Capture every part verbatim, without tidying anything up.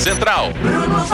Central. Bruno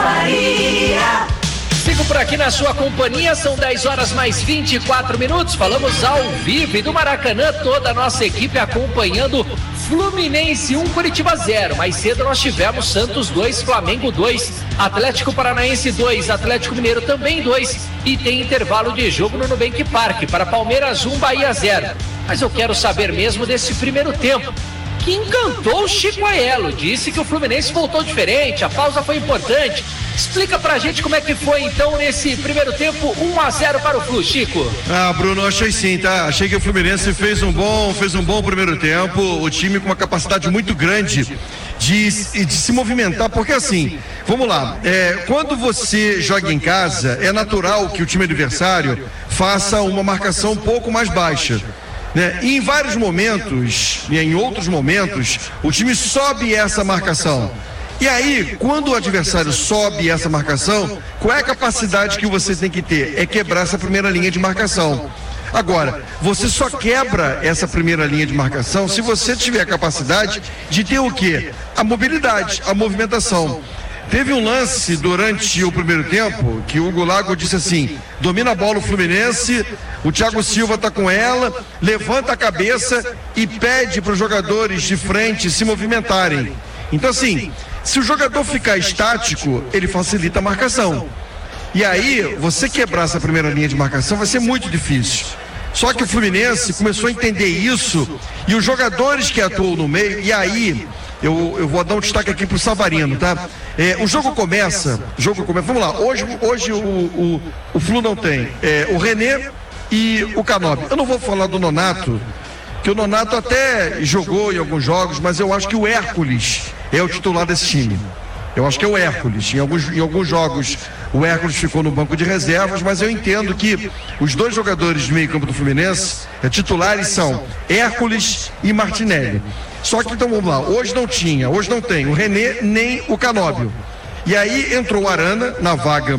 Faria. Sigo por aqui na sua companhia, são dez horas mais vinte e quatro minutos, falamos ao vivo e do Maracanã, toda a nossa equipe acompanhando Fluminense um, Curitiba zero. Mais cedo nós tivemos Santos dois, Flamengo dois, Atlético Paranaense dois, Atlético Mineiro também dois, e tem intervalo de jogo no Nubank Park para Palmeiras um, Bahia zero. Mas eu quero saber mesmo desse primeiro tempo, que encantou o Chico Aiello, disse que o Fluminense voltou diferente, a pausa foi importante. Explica pra gente como é que foi então nesse primeiro tempo, um a zero para o Flu, Chico. Ah, Bruno, achei sim, tá? Achei que o Fluminense fez um bom, fez um bom primeiro tempo, o time com uma capacidade muito grande de, de se movimentar, porque assim, vamos lá, é, quando você joga em casa, é natural que o time adversário faça uma marcação um pouco mais baixa. Né? E em vários momentos, e em outros momentos, o time sobe essa marcação. E aí, quando o adversário sobe essa marcação, qual é a capacidade que você tem que ter? É quebrar essa primeira linha de marcação. Agora, você só quebra essa primeira linha de marcação se você tiver a capacidade de ter o quê? A mobilidade, a movimentação. Teve um lance durante o primeiro tempo que o Hugo Lago disse assim: domina a bola o Fluminense, o Thiago Silva está com ela, levanta a cabeça e pede para os jogadores de frente se movimentarem. Então assim, se o jogador ficar estático, ele facilita a marcação. E aí, você quebrar essa primeira linha de marcação vai ser muito difícil. Só que o Fluminense começou a entender isso e os jogadores que atuam no meio, e aí eu, eu vou dar um destaque aqui pro Savarino, tá? É, o jogo começa, o jogo começa, vamos lá, hoje, hoje o, o, o Flu não tem é, o René e o Canóbio. Eu não vou falar do Nonato, que o Nonato até jogou em alguns jogos, mas eu acho que o Hércules é o titular desse time. Eu acho que é o Hércules. Em alguns, em alguns jogos o Hércules ficou no banco de reservas, mas eu entendo que os dois jogadores de meio campo do Fluminense é, titulares são Hércules e Martinelli. Só que então vamos lá, hoje não tinha, hoje não tem o René nem o Canóbio. E aí entrou o Arana na vaga,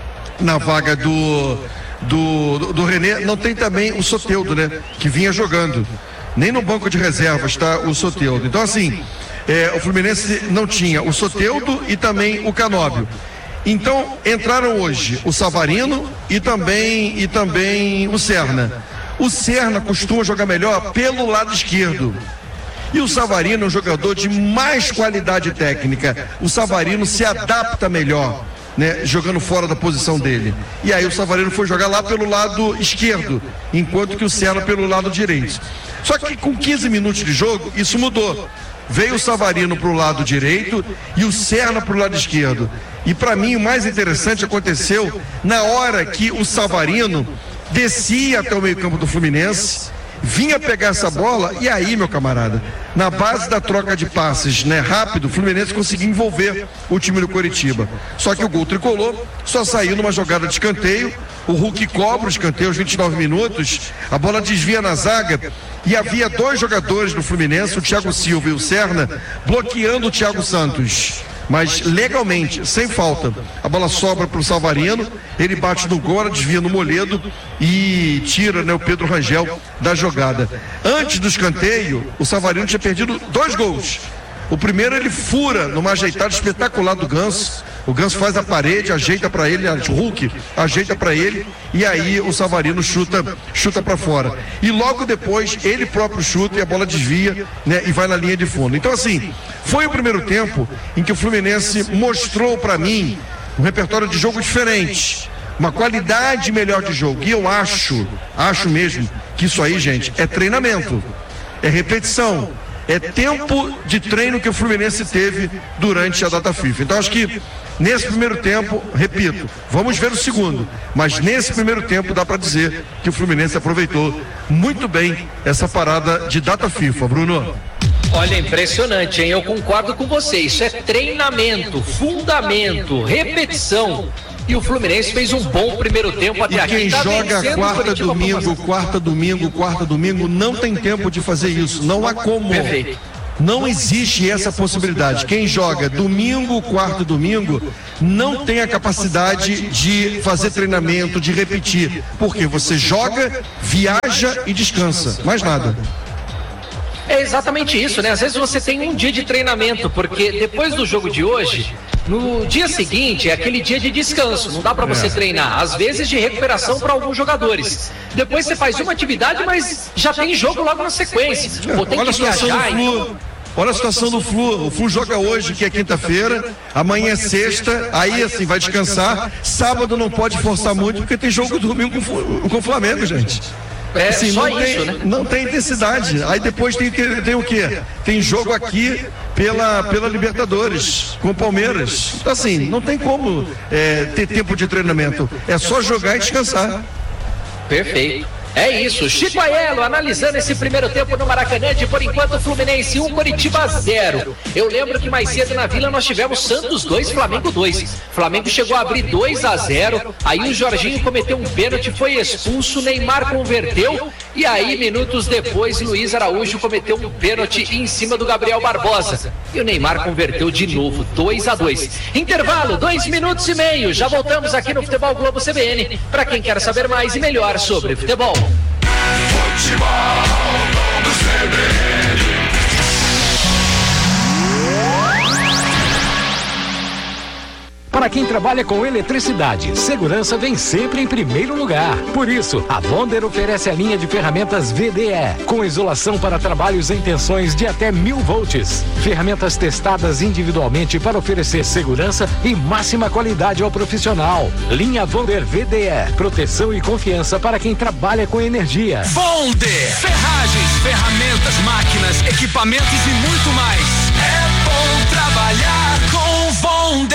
na vaga do, do, do, do René, não tem também o Soteldo, né? Que vinha jogando. Nem no banco de reservas está o Soteldo. Então assim, é, o Fluminense não tinha o Soteldo e também o Canóbio. Então entraram hoje o Savarino e também, e também o Serna. O Serna costuma jogar melhor pelo lado esquerdo. E o Savarino é um jogador de mais qualidade técnica. O Savarino se adapta melhor, né, jogando fora da posição dele. E aí o Savarino foi jogar lá pelo lado esquerdo, enquanto que o Serna pelo lado direito. Só que com quinze minutos de jogo, isso mudou. Veio o Savarino para o lado direito e o Serna para o lado esquerdo. E para mim o mais interessante aconteceu na hora que o Savarino descia até o meio-campo do Fluminense, vinha pegar essa bola, e aí, meu camarada, na base da troca de passes, né, rápido, o Fluminense conseguiu envolver o time do Coritiba. Só que o gol tricolor só saiu numa jogada de escanteio. O Hulk cobra o escanteio aos vinte e nove minutos, a bola desvia na zaga e havia dois jogadores do Fluminense, o Thiago Silva e o Serna, bloqueando o Thiago Santos. Mas legalmente, sem falta, a bola sobra para o Savarino, ele bate no gol, desvia no Moledo e tira, né, o Pedro Rangel da jogada. Antes do escanteio, o Savarino tinha perdido dois gols. O primeiro ele fura numa ajeitada espetacular do Ganso. O Ganso faz a parede, ajeita para ele, o Hulk ajeita para ele, e aí o Savarino chuta, chuta para fora. E logo depois ele próprio chuta e a bola desvia, né, e vai na linha de fundo. Então assim, foi o primeiro tempo em que o Fluminense mostrou para mim um repertório de jogo diferente, uma qualidade melhor de jogo. E eu acho, acho mesmo que isso aí, gente, é treinamento, é repetição. É tempo de treino que o Fluminense teve durante a data FIFA. Então acho que nesse primeiro tempo, repito, vamos ver o segundo, mas nesse primeiro tempo dá para dizer que o Fluminense aproveitou muito bem essa parada de data FIFA, Bruno. Olha, impressionante, hein? Eu concordo com você, isso é treinamento, fundamento, repetição. E o Fluminense fez um bom primeiro tempo até e aqui. Quem tá joga quarta domingo, quarta domingo, quarta domingo, não tem tempo de fazer isso. Não há como. Perfeito. Não existe essa possibilidade. Quem joga domingo, quarto domingo, não tem a capacidade de fazer treinamento, de repetir. Porque você joga, viaja e descansa. Mais nada. É exatamente isso, né? Às vezes você tem um dia de treinamento, porque depois do jogo de hoje, no dia seguinte é aquele dia de descanso, não dá pra você treinar, às vezes de recuperação para alguns jogadores. Depois você faz uma atividade, mas já tem jogo logo na sequência. Ou tem Olha que a situação do viajar, Flu. então... Olha a situação do Flu. O Flu joga hoje, que é quinta-feira, amanhã é sexta, aí assim vai descansar. Sábado não pode forçar muito, porque tem jogo domingo com, com o Flamengo, gente. É assim, só não isso, tem, né? Não tem intensidade. Aí depois tem, tem o quê? Tem jogo aqui pela, pela Libertadores, com o Palmeiras. Então assim, não tem como é, ter tempo de treinamento. É só jogar e descansar. Perfeito. É isso, Chico Aiello analisando esse primeiro tempo no Maracanã, de por enquanto Fluminense um, Coritiba zero. Eu lembro que mais cedo na Vila nós tivemos Santos dois, Flamengo dois. Flamengo chegou a abrir dois a zero, aí o Jorginho cometeu um pênalti, foi expulso, Neymar converteu, e aí minutos depois Luiz Araújo cometeu um pênalti em cima do Gabriel Barbosa. E o Neymar converteu de novo, dois a dois. Intervalo, dois minutos e meio, já voltamos aqui no Futebol Globo C B N, para quem quer saber mais e melhor sobre futebol. Futebol Globo C B N. Para quem trabalha com eletricidade, segurança vem sempre em primeiro lugar. Por isso, a Wonder oferece a linha de ferramentas V D E, com isolação para trabalhos em tensões de até mil volts. Ferramentas testadas individualmente para oferecer segurança e máxima qualidade ao profissional. Linha Wonder V D E, proteção e confiança para quem trabalha com energia. Wonder, ferragens, ferramentas, máquinas, equipamentos e muito mais. É bom trabalhar com Wonder.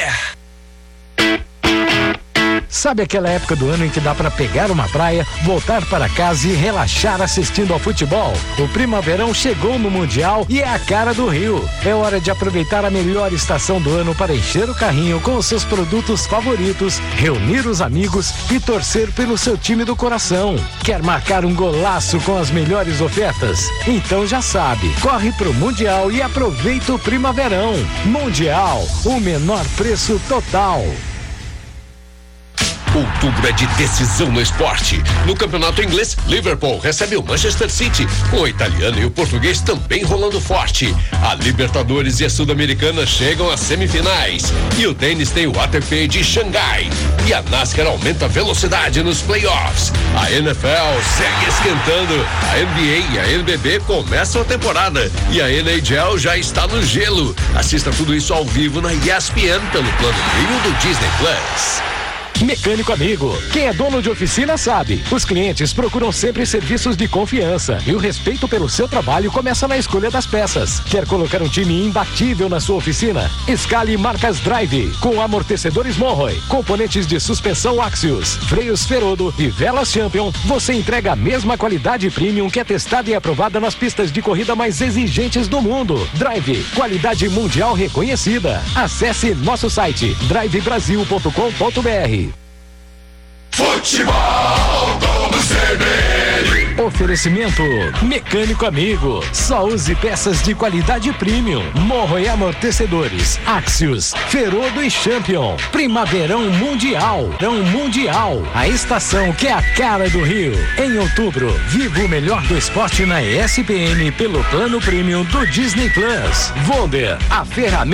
Sabe aquela época do ano em que dá para pegar uma praia, voltar para casa e relaxar assistindo ao futebol? O Primaverão chegou no Mundial e é a cara do Rio. É hora de aproveitar a melhor estação do ano para encher o carrinho com os seus produtos favoritos, reunir os amigos e torcer pelo seu time do coração. Quer marcar um golaço com as melhores ofertas? Então já sabe, corre pro Mundial e aproveita o Primaverão. Mundial, o menor preço total. Outubro é de decisão no esporte. No campeonato inglês, Liverpool recebe o Manchester City, com o italiano e o português também rolando forte. A Libertadores e a Sul-Americana chegam às semifinais. E o tênis tem o A T P de Xangai. E a NASCAR aumenta a velocidade nos playoffs. A N F L segue esquentando. A N B A e a N B B começam a temporada. E a N H L já está no gelo. Assista tudo isso ao vivo na E S P N pelo plano Premium do Disney Plus. Mecânico Amigo. Quem é dono de oficina sabe. Os clientes procuram sempre serviços de confiança e o respeito pelo seu trabalho começa na escolha das peças. Quer colocar um time imbatível na sua oficina? Escale marcas Drive, com amortecedores Monroe, componentes de suspensão Axios, freios Ferodo e velas Champion. Você entrega a mesma qualidade premium que é testada e aprovada nas pistas de corrida mais exigentes do mundo. Drive, qualidade mundial reconhecida. Acesse nosso site drive brasil ponto com ponto b r. Futebol Globo C B N. Oferecimento Mecânico Amigo. Só use peças de qualidade premium. Monroe Amortecedores, Axios, Ferodo e Champion. Primaverão Mundial. Verão Mundial. A estação que é a cara do Rio. Em outubro, viva o melhor do esporte na E S P N pelo plano premium do Disney Plus. Wonder, a ferramenta